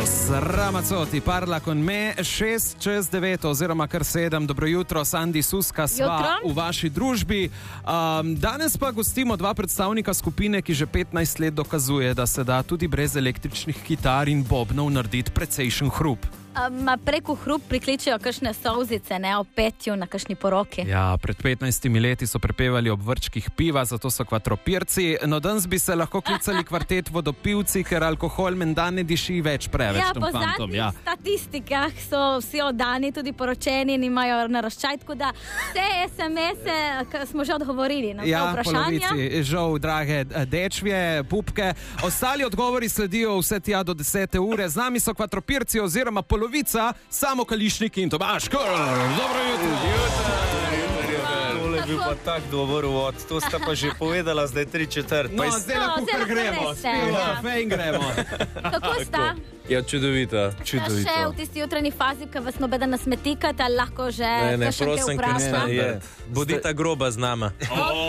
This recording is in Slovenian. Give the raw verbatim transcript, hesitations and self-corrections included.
Carlos Ramazzotti parla con me, šest čez devet oziroma kar sedem. Dobro jutro, Sandi Suska sva jutro. V vaši družbi. Um, danes pa gostimo dva predstavnika skupine, ki že petnajst let dokazuje, da se da tudi brez električnih kitar in bobnov narediti precejšen hrup. Um, preko hrup prikličejo kakšne solzice, ne o petju na kakšni poroki. Ja, pred petnajstimi leti so prepevali ob vrčkih piva, zato so kvatropirci. No, danes bi se lahko klicali kvartet vodopivci, ker alkohol menda ne diši več preveč. Ja, tem po fantom, zadnjih ja. statistikah so vsi oddani, tudi poročeni in imajo naraščaj, tako da vse es em es-e k- smo že odgovorili na vse Ja, vprašanja. polovici, žal, drage eh, dečvje, pupke. Ostali odgovori sledijo vse tja do desete ure. Z nami so kvatropirci oziroma polovica, Samo Kališnik in Tomaž Korl. Dobro jutro. Tole je bil pa tak dober uvod, to sta pa že povedala, zdaj tri četrt. No, Pa iz- zdaj No, lahko zdaj kar lahko gremo. greste, Spijemo ja. kafe in gremo. Kako sta? Ja, čudovita, Sta še v čudovita. tisti jutranji fazi, ko vas nobeden nasmetikate, ali lahko že Ne, ne, kakšen te prosim, ker vpraša? ne, je. Bodita groba z nama.